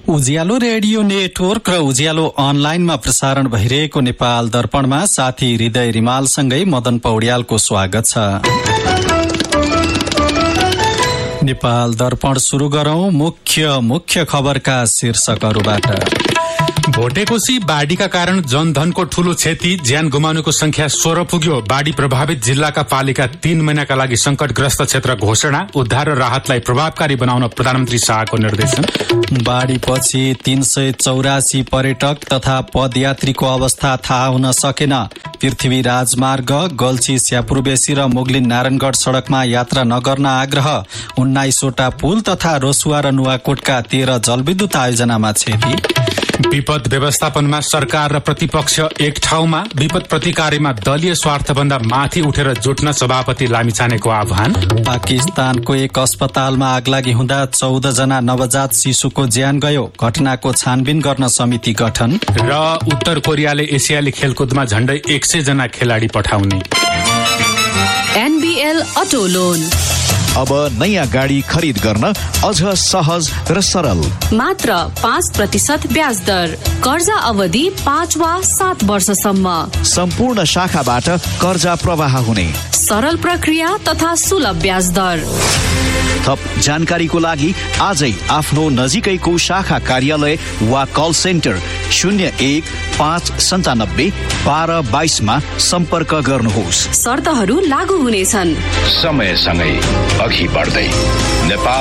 उज्यालो radio network र उज्यालो अनलाइनमा प्रसारण भइरहेको नेपाल दर्पणमा साथी हृदय रिमालसँगै मदन पौड्यालको स्वागत छ। नेपाल दर्पण सुरु गरौं मुख्य खबरका शीर्षकहरूबाट। भोटेकोशी बाढ़ीका कारण जनधनको ठूलो क्षति, ज्यान गुमाउनेको संख्या 16 पुग्यो। बाढ़ी प्रभावित जिल्लाका पालिका 3 महिनाका लागि संकटग्रस्त क्षेत्र घोषणा, उद्धार र राहतलाई प्रभावकारी बनाउन प्रधानमन्त्री शाहको निर्देशन। बाढ़ीपछि 384 पर्यटक तथा पदयात्रीको अवस्था थाहा हुन सकेन। पृथ्वी राजमार्ग गल्छी स्यापुरबेसी र मुगलिन नारायणगढ़ सड़कमा यात्रा नगर्न आग्रह। 19 वटा पुल तथा रोसुवा र नुवाकोटका 13 जलविद्युत आयोजनामा क्षति। विपद व्यवस्थापनमा सरकार र प्रतिपक्ष एक ठाउँमा, विपद प्रतिकारमा दलीय स्वार्थभन्दा माथि उठेर जुट्न सभापति लामिछानेको आह्वान। पाकिस्तानको एक अस्पतालमा आगलागी हुँदा 14 जना नवजात शिशुको ज्यान गयो। घटनाको छानबिन गर्न समिति गठन। र उत्तर कोरियाले एसियाली खेलकुदमा झण्डै 100 जना खेलाडी पठाउने। NBL अटो लोन अब नयाँ गाडी खरिद गर्न अझ सहज र सरल। मात्र 5% ब्याज दर, कर्जा अवधि 5 वा 7 वर्षसम्म। सम्पूर्ण शाखाबाट कर्जा प्रवाह हुने सरल प्रक्रिया तथा सुलभ ब्याज दर। थप जानकारीको लागि आजै आफ्नो नजिकैको शाखा कार्यालय वा कल सेन्टर 01-597-1222 मा सम्पर्क गर्नुहोस्। शर्तहरू लागू हुनेछन्। समयसँगै अघि बढ्दै नेपाल